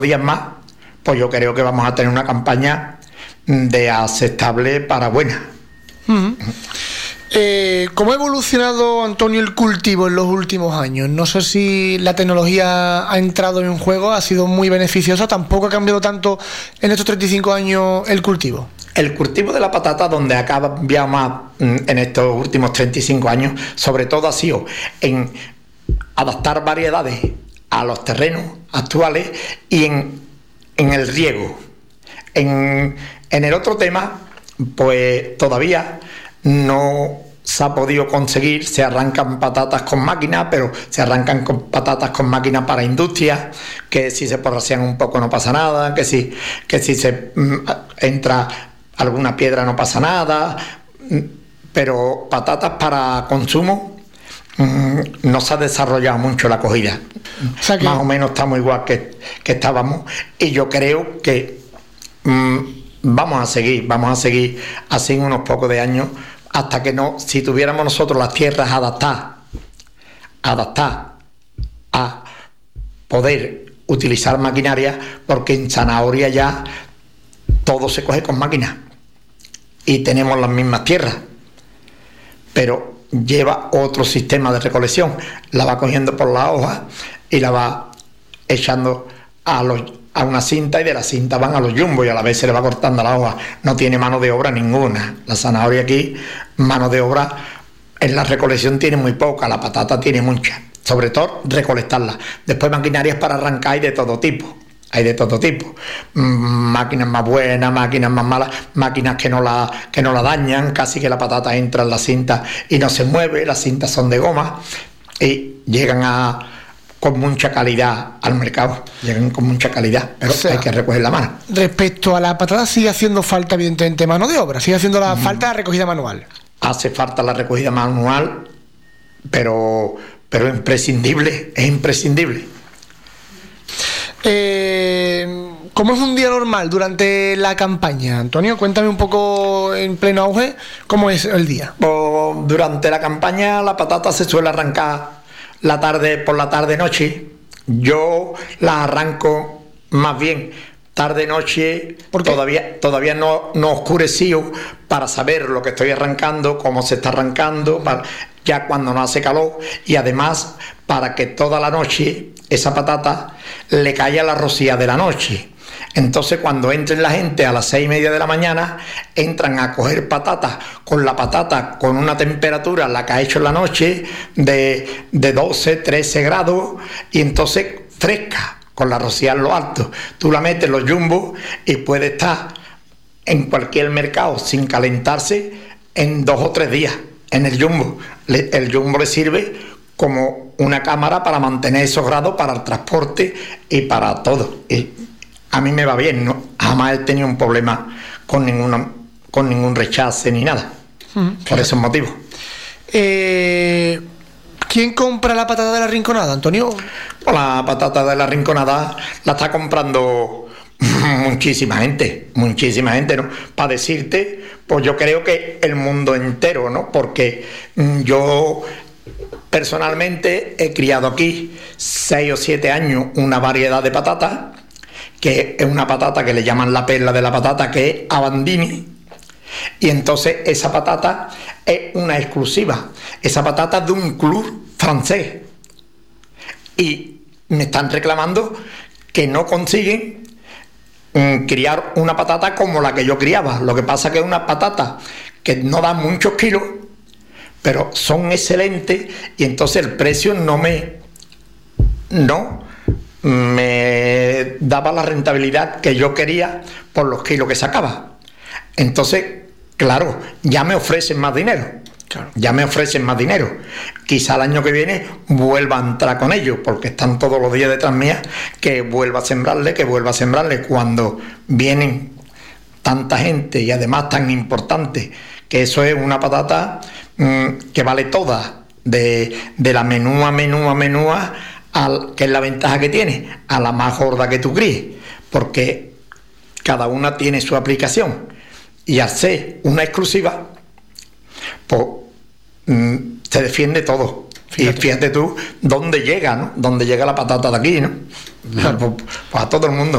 días más, pues yo creo que vamos a tener una campaña de aceptable para buena. Uh-huh. ¿Cómo ha evolucionado, Antonio, el cultivo en los últimos años? No sé si la tecnología ha entrado en juego, ha sido muy beneficiosa, tampoco ha cambiado tanto en estos 35 años el cultivo. El cultivo de la patata, donde ha cambiado más en estos últimos 35 años, sobre todo ha sido en adaptar variedades a los terrenos actuales y en el riego. En el otro tema, pues todavía no se ha podido conseguir, se arrancan patatas con máquinas, pero se arrancan con patatas con máquinas para industria, que si se porrasean un poco no pasa nada, que si se entra alguna piedra no pasa nada, pero patatas para consumo no se ha desarrollado mucho la acogida. O sea que más o menos estamos igual que estábamos, y yo creo que vamos a seguir así unos pocos de años, hasta que no, si tuviéramos nosotros las tierras adaptadas a poder utilizar maquinaria, porque en zanahoria ya todo se coge con máquinas y tenemos las mismas tierras, pero lleva otro sistema de recolección, la va cogiendo por la hoja y la va echando a una cinta, y de la cinta van a los jumbos y a la vez se le va cortando la hoja. No tiene mano de obra ninguna. La zanahoria aquí, mano de obra en la recolección tiene muy poca, la patata tiene mucha, sobre todo recolectarla. Después maquinarias para arrancar hay de todo tipo. Máquinas más buenas, máquinas más malas, máquinas que no la dañan, casi que la patata entra en la cinta y no se mueve, las cintas son de goma y llegan con mucha calidad al mercado, pero hay que recoger la mano. Respecto a la patata, sigue haciendo falta evidentemente mano de obra, sigue haciendo falta la recogida manual. Hace falta la recogida manual, pero es imprescindible. ¿Cómo es un día normal durante la campaña, Antonio? Cuéntame un poco, en pleno auge, ¿cómo es el día? Durante la campaña la patata se suele arrancar por la tarde-noche. Yo la arranco más bien tarde-noche, todavía no oscurecido, para saber lo que estoy arrancando, cómo se está arrancando, ya cuando no hace calor, y además para que toda la noche esa patata le caiga la rocía de la noche. Entonces, cuando entren la gente a las 6:30 de la mañana, entran a coger patatas con la patata con una temperatura, la que ha hecho en la noche, de 12, 13 grados, y entonces fresca, con la rocía en lo alto. Tú la metes en los jumbos y puede estar en cualquier mercado sin calentarse en 2 o 3 días en el jumbo. El jumbo le sirve como una cámara para mantener esos grados para el transporte y para todo. Y a mí me va bien, ¿no? Jamás he tenido un problema con ningún rechace ni nada, por esos motivos. ¿Quién compra la patata de la Rinconada, Antonio? Pues la patata de la Rinconada la está comprando muchísima gente, ¿no? Para decirte, pues yo creo que el mundo entero, ¿no? Porque yo personalmente he criado aquí 6 o 7 años una variedad de patatas, que es una patata que le llaman la perla de la patata, que es Abandini, y entonces esa patata es una exclusiva, esa patata es de un club francés, y me están reclamando que no consiguen criar una patata como la que yo criaba. Lo que pasa que es una patata que no da muchos kilos, pero son excelentes, y entonces el precio no me daba la rentabilidad que yo quería por los kilos que sacaba. Entonces, claro, ya me ofrecen más dinero. Quizá el año que viene vuelva a entrar con ellos, porque están todos los días detrás mía, que vuelva a sembrarle. Cuando vienen tanta gente y además tan importante, que eso es una patata que vale toda, de la menúa, que es la ventaja que tiene, a la más gorda que tú críes, porque cada una tiene su aplicación, y al ser una exclusiva, pues se defiende todo. Y fíjate tú dónde llega, ¿no? Dónde llega la patata de aquí, ¿no? Claro. Pues a todo el mundo.